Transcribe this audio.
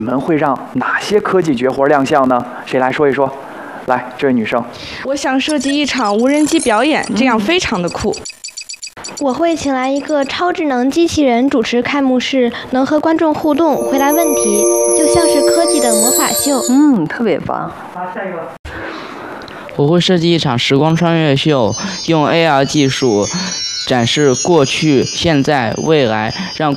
你们会让哪些科技绝活亮相呢？谁来说一说？来，这位女生。 我想设计一场无人机表演，这样非常的酷。 我会请来一个超智能机器人主持开幕式，能和观众互动，回答问题，就像是科技的魔法秀。 特别棒。 好，下一个。 我会设计一场时光穿越秀，用 AR 技术展示过去、现在、未来，让